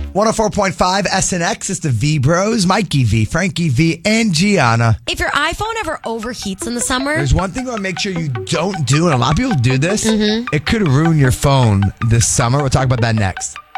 104.5 SNX. It's the V Bros, Mikey V, Frankie V, and Gianna. If your iPhone ever overheats in the summer, There's one thing I want to make sure you don't do, and a lot of people do this. It could ruin your phone this summer. We'll talk about that next.